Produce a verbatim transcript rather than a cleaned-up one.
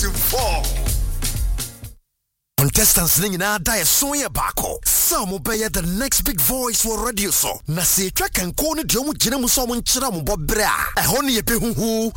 twenty-four. Contestants singing out die song ya bako. Some obey the next big voice for radio so. Na se track and corner jomu jina muso mun chira mu bobra. E honi ye pe hu hu.